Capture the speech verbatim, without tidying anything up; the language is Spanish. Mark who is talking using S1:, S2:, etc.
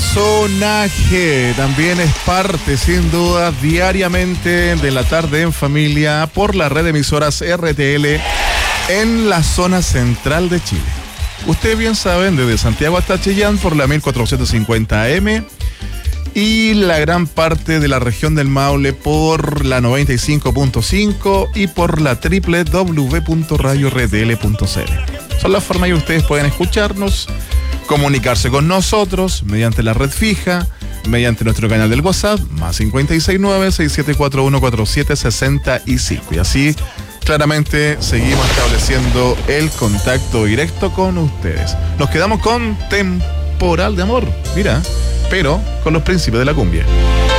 S1: Personaje también es parte, sin duda, diariamente de la tarde en familia por la red de emisoras R T L en la zona central de Chile. Ustedes bien saben, desde Santiago hasta Chillán por la mil cuatrocientos cincuenta A M y la gran parte de la región del Maule por la noventa y cinco punto cinco y por la doble u doble u doble u punto radio r t l punto c l. Son las formas que ustedes pueden escucharnos, comunicarse con nosotros mediante la red fija, mediante nuestro canal del WhatsApp, más cinco seis nueve, seis siete cuatro uno, cuatro siete seis cinco. Y así, claramente, seguimos estableciendo el contacto directo con ustedes. Nos quedamos con Temporal de Amor, mira, pero con los Príncipes de la Cumbia.